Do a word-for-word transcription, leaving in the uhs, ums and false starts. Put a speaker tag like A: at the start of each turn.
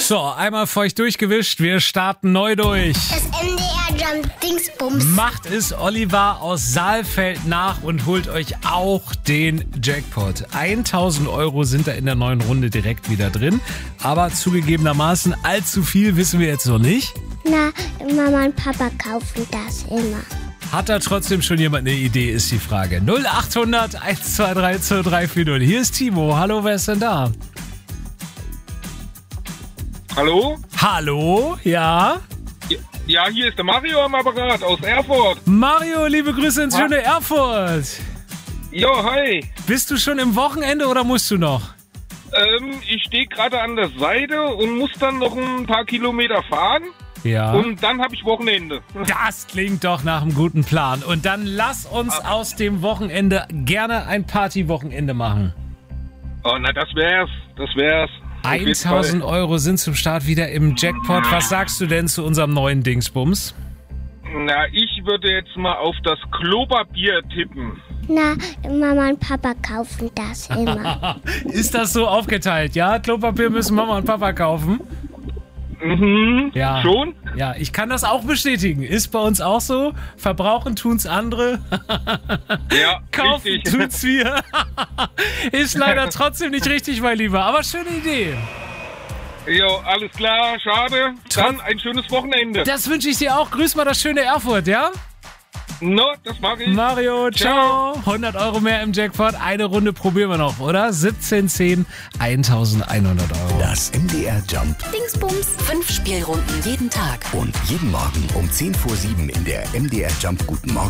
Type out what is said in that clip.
A: So, einmal feucht durchgewischt, wir starten neu durch.
B: Das M D R Jump Dingsbums.
A: Macht es Oliver aus Saalfeld nach und holt euch auch den Jackpot. tausend Euro sind da in der neuen Runde direkt wieder drin. Aber zugegebenermaßen allzu viel wissen wir jetzt noch nicht.
B: Na, Mama und Papa kaufen das immer.
A: Hat da trotzdem schon jemand eine Idee, ist die Frage. null acht hundert eins zwei drei zwei drei vier null. Hier ist Timo. Hallo, wer ist denn da?
C: Hallo?
A: Hallo, ja?
C: Ja, hier ist der Mario am Apparat aus Erfurt.
A: Mario, liebe Grüße ins schöne Erfurt.
C: Jo, hi.
A: Bist du schon im Wochenende oder musst du noch?
C: Ähm, ich stehe gerade an der Seite und muss dann noch ein paar Kilometer fahren.
A: Ja.
C: Und dann habe ich Wochenende.
A: Das klingt doch nach einem guten Plan. Und dann lass uns aus dem Wochenende gerne ein Partywochenende machen.
C: Oh, na, das wär's. Das wär's.
A: tausend Euro sind zum Start wieder im Jackpot. Was sagst du denn zu unserem neuen Dingsbums?
C: Na, ich würde jetzt mal auf das Klopapier tippen.
B: Na, Mama und Papa kaufen das immer.
A: Ist das so aufgeteilt, ja? Klopapier müssen Mama und Papa kaufen?
C: Mhm,
A: Ja.
C: Schon?
A: Ja, ich kann das auch bestätigen. Ist bei uns auch so. Verbrauchen tun's andere.
C: Ja,
A: Kaufen
C: richtig.
A: tut's wir. Ist leider trotzdem nicht richtig, mein Lieber. Aber schöne Idee.
C: Jo, alles klar, schade. Dann ein schönes Wochenende.
A: Das wünsche ich dir auch. Grüß mal das schöne Erfurt, ja?
C: No, das mache ich.
A: Mario, ciao.
C: Ciao.
A: hundert Euro mehr im Jackpot. Eine Runde probieren wir noch, oder? siebzehn zehn, eintausendeinhundert Euro.
D: Das M D R Jump
E: Dingsbums. Fünf Spielrunden jeden Tag.
D: und jeden Morgen um zehn vor sieben in der M D R Jump Guten Morgen